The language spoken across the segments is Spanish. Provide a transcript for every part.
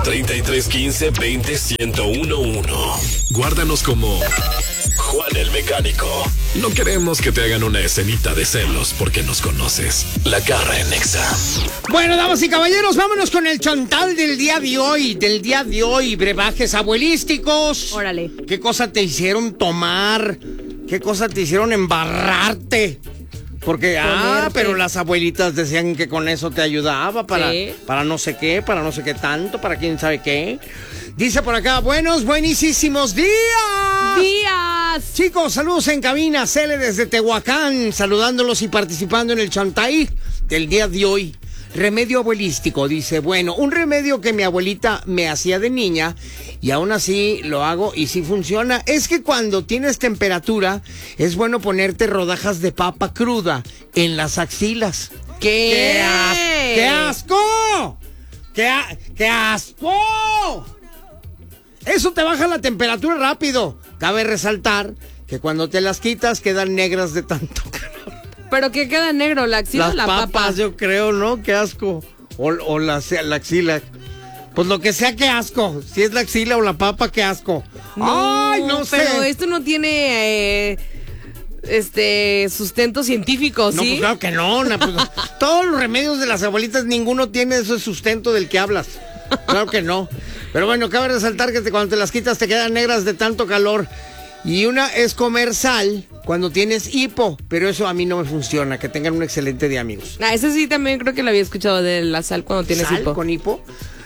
3315-20-1011. Guárdanos como Juan el Mecánico. No queremos que te hagan una escenita de celos porque nos conoces. La Garra en Nexa. Bueno, damas y caballeros, vámonos con el chantal del día de hoy. Brebajes abuelísticos. Órale. ¿Qué cosa te hicieron tomar? ¿Qué cosa te hicieron embarrarte? Porque, pero las abuelitas decían que con eso te ayudaba para no sé qué tanto, para quién sabe qué. Dice por acá, buenísimos días. Chicos, saludos en cabina, Cele desde Tehuacán, saludándolos y participando en el chantay del día de hoy. Remedio abuelístico, dice, bueno, un remedio que mi abuelita me hacía de niña y aún así lo hago y sí funciona. Es que cuando tienes temperatura es bueno ponerte rodajas de papa cruda en las axilas. ¿Qué? ¡Qué asco! ¡Qué asco! Eso te baja la temperatura rápido. Cabe resaltar que cuando te las quitas quedan negras de tanto calor. ¿Pero qué queda negro? ¿La axila o la papa? Las papas, yo creo, ¿no? Qué asco. O la axila. Pues lo que sea, qué asco. Si es la axila o la papa, qué asco. No, ¡ay, no sé! Pero esto no tiene sustento científico, ¿sí? No, pues claro que no. Pues, todos los remedios de las abuelitas, ninguno tiene ese sustento del que hablas. Claro que no. Pero bueno, cabe resaltar que cuando te las quitas te quedan negras de tanto calor. Y una es comer sal cuando tienes hipo, pero eso a mí no me funciona. Que tengan un excelente día, amigos. Ese sí también creo que lo había escuchado, de la sal cuando tienes ¿Sal hipo. con hipo?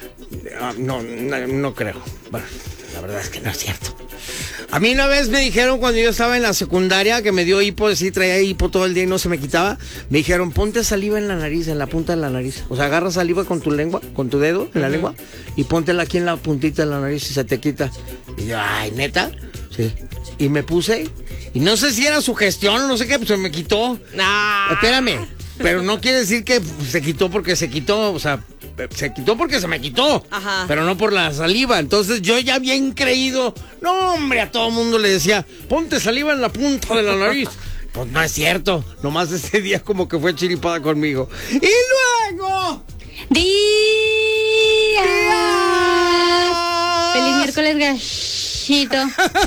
No creo. Bueno, la verdad es que no es cierto. A mí una vez me dijeron cuando yo estaba en la secundaria que me dio hipo, sí, traía hipo todo el día y no se me quitaba. Me dijeron, ponte saliva en la nariz, en la punta de la nariz. O sea, agarra saliva con tu lengua, con tu dedo en la lengua y póntela aquí en la puntita de la nariz y se te quita. Y yo, ay, ¿neta? Sí. Y me puse, y no sé si era sugestión o no sé qué, pues se me quitó. Espérame, pero no quiere decir que se quitó porque se quitó, o sea, se quitó porque se me quitó. Ajá. Pero no por la saliva. Entonces yo ya bien creído, no hombre, a todo mundo le decía, ponte saliva en la punta de la nariz. Pues no es cierto, nomás ese día como que fue chiripada conmigo. Y luego... ¡Días! ¡Feliz miércoles, gachito!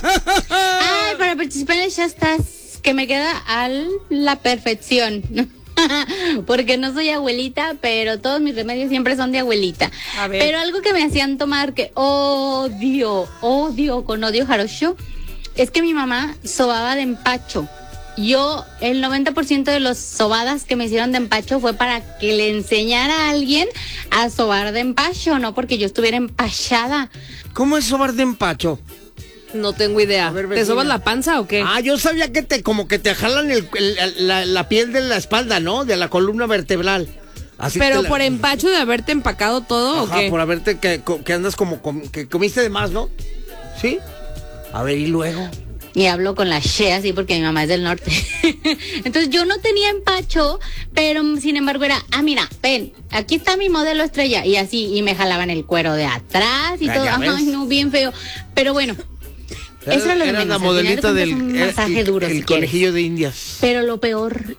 Ay, para participar en el Shastas, que me queda a la perfección. Porque no soy abuelita, pero todos mis remedios siempre son de abuelita. A ver. Pero algo que me hacían tomar que odio con odio jarocho, es que mi mamá sobaba de empacho. Yo, el 90% de los sobadas que me hicieron de empacho fue para que le enseñara a alguien a sobar de empacho, no porque yo estuviera empachada. ¿Cómo es sobar de empacho? No tengo idea. A ver, ¿Te vecina. sobas la panza o qué? Yo sabía que como que te jalan la piel de la espalda, ¿no? De la columna vertebral. Así ¿Pero por empacho de haberte empacado todo o qué? por haberte que andas como que comiste de más, ¿no? ¿Sí? A ver, ¿y luego? Y hablo con la She así porque mi mamá es del norte. Entonces yo no tenía empacho, pero sin embargo era, mira, ven, aquí está mi modelo estrella. Y así, y me jalaban el cuero de atrás y todo. Ay, no, bien feo. Pero bueno, eso era lo de Era menos. la modelita del un masaje duro, el si conejillo quieres. de Indias. Pero lo peor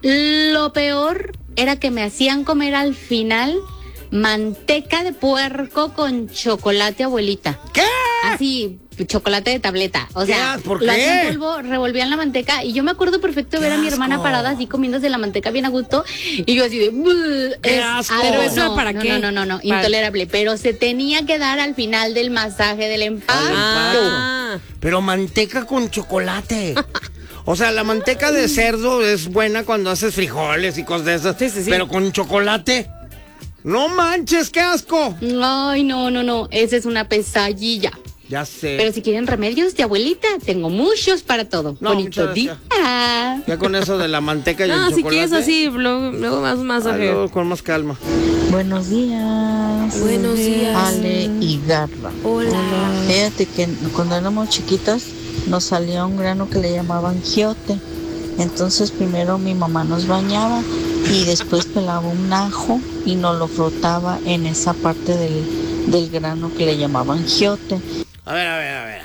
era que me hacían comer al final manteca de puerco con chocolate, abuelita. ¿Qué? Así, chocolate de tableta. O sea, ¿Por lo qué? hacían polvo, revolvían la manteca. Y yo me acuerdo perfecto de ver a mi hermana parada así comiéndose la manteca bien a gusto. Y yo así de... ¡Qué asco! ¿Pero eso para qué? No, intolerable. Pero se tenía que dar al final del masaje del empacho. Pero manteca con chocolate. O sea, la manteca de cerdo es buena cuando haces frijoles y cosas de esas. Sí. Pero con chocolate. No manches, qué asco. Ay, no. Esa es una pesadilla. Ya sé. Pero si quieren remedios de abuelita, tengo muchos para todo. No, Bonito muchas día. gracias. Ya con eso de la manteca y el Si chocolate. quieres así, luego más un masaje. Luego con más calma. Buenos días. Buenos días. Ale y Garra. Hola. Fíjate que cuando éramos chiquitas nos salía un grano que le llamaban giote. Entonces primero mi mamá nos bañaba y después pelaba un ajo y nos lo frotaba en esa parte del grano que le llamaban giote. A ver.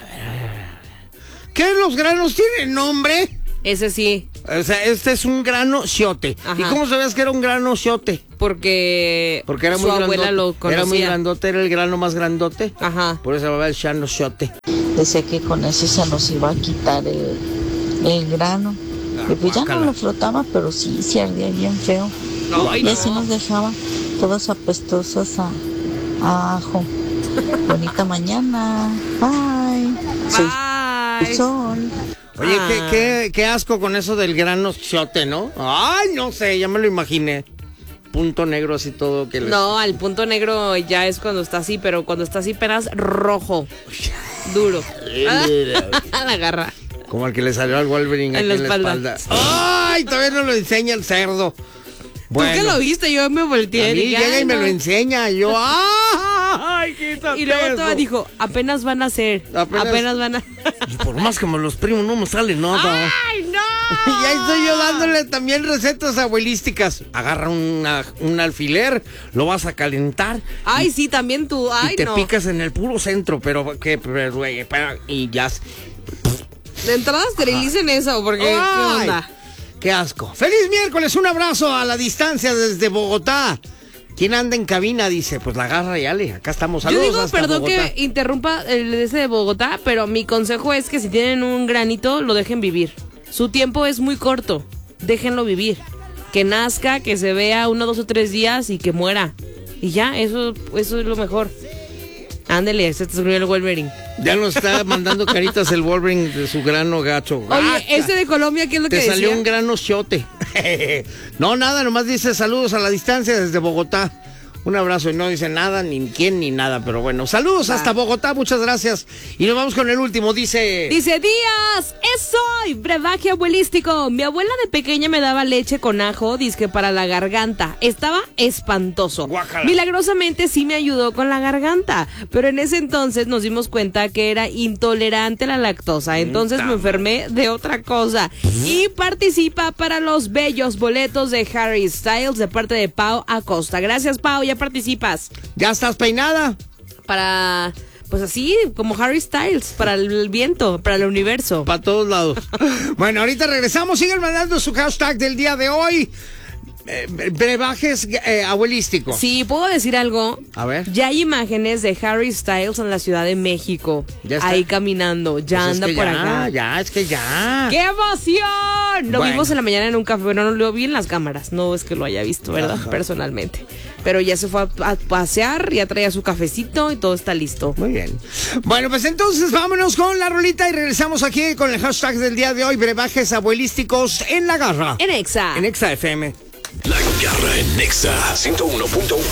¿Qué los granos tienen nombre? Ese sí. O sea, este es un grano xiote. Ajá. ¿Y cómo sabías que era un grano xiote? porque era su muy abuela grandote. lo conocía. Era muy grandote, era el grano más grandote. Ajá. Por eso se llamaba el Shanoshiote. Decía que con eso se nos iba a quitar el grano. Y pues ya no guácala. lo frotaba, pero sí ardía bien feo. Y así nos dejaba todos apestosos a ajo. Bonita mañana. Bye. Soy Ay. Sol. Oye, Ah. qué asco con eso del grano shiote, ¿no? Ay, no sé, ya me lo imaginé. Punto negro así todo que les... No, al punto negro ya es cuando está así, pero cuando está así apenas rojo. Duro. La garra. Como el que le salió al Wolverine En aquí la espalda. Ay, todavía no lo enseña el cerdo. ¿Tú qué lo viste? Yo me volteé. A mí dije, llega y "Ay, me no". lo enseña. Y yo, ¡ay, quítate Y luego eso! toda dijo, apenas van a ser. Apenas Apenas van a... Y por más que me los primo, no me sale nada. ¡Ay, no! Y ahí estoy yo dándole también recetas abuelísticas. Agarra un alfiler, lo vas a calentar. Ay, sí, también tú. Ay, y te no. picas en el puro centro, y ya. De entrada esterilicen eso, porque ¿qué ¡Ay! onda? ¡Qué asco! ¡Feliz miércoles! Un abrazo a la distancia desde Bogotá. ¿Quién anda en cabina? Dice, pues la garra y Ale. Acá estamos. Yo Saludos digo, hasta perdón Bogotá. que interrumpa el ese de Bogotá, pero mi consejo es que si tienen un granito, lo dejen vivir. Su tiempo es muy corto. Déjenlo vivir. Que nazca, que se vea 1, 2 o 3 días y que muera. Y ya, eso es lo mejor. Ándele, se te escribió el Wolverine. Ya nos está mandando caritas el Wolverine de su grano gacho. Oye, ¡Gacha! ese de Colombia, ¿qué es lo que Te salió decía? un grano shiote. No, nada, nomás dice saludos a la distancia desde Bogotá. Un abrazo y no dice nada, ni quién, ni nada, pero bueno. Saludos hasta Bogotá, muchas gracias. Y nos vamos con el último, dice... Dice Díaz, soy brebaje abuelístico. Mi abuela de pequeña me daba leche con ajo, dizque para la garganta. Estaba espantoso. Guácala. Milagrosamente sí me ayudó con la garganta, pero en ese entonces nos dimos cuenta que era intolerante a la lactosa. Entonces me enfermé de otra cosa. Y participa para los bellos boletos de Harry Styles de parte de Pau Acosta. Gracias, Pau, ya participas. ¿Ya estás peinada? Para... Pues así, como Harry Styles, para el viento, para el universo. Para todos lados. Bueno, ahorita regresamos. Sigan mandando su hashtag del día de hoy. Brebajes abuelísticos. Sí, ¿puedo decir algo? A ver. Ya hay imágenes de Harry Styles en la Ciudad de México. Ya está. Ahí caminando. Ya Pues anda es que por ya, acá. Ya, es que ya. ¡Qué emoción! Lo Bueno. vimos en la mañana en un café. Bueno, no lo vi en las cámaras. No es que lo haya visto, ¿verdad? Ajá. Personalmente. Pero ya se fue a pasear, ya traía su cafecito y todo está listo. Muy bien. Bueno, pues entonces vámonos con la rolita y regresamos aquí con el hashtag del día de hoy, brebajes abuelísticos en la garra. En Exa. En Exa FM. La garra en Nexa 101.1.